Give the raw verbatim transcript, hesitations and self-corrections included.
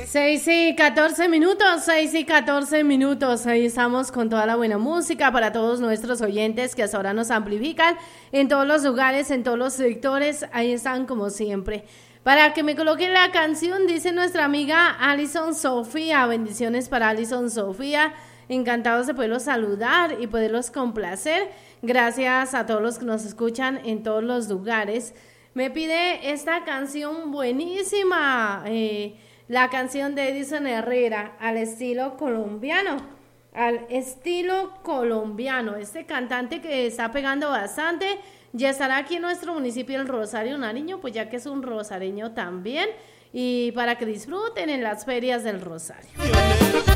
seis y catorce minutos, seis y catorce minutos. Ahí estamos con toda la buena música para todos nuestros oyentes que hasta ahora nos amplifican en todos los lugares, en todos los sectores. Ahí están como siempre. Para que me coloquen la canción, dice nuestra amiga Alison Sofía. Bendiciones para Alison Sofía. Encantados de poderlos saludar y poderlos complacer. Gracias a todos los que nos escuchan en todos los lugares. Me pide esta canción buenísima, eh, la canción de Edison Herrera, al estilo colombiano, al estilo colombiano. Este cantante que está pegando bastante, ya estará aquí en nuestro municipio, el Rosario Nariño, pues ya que es un rosareño también, y para que disfruten en las ferias del Rosario.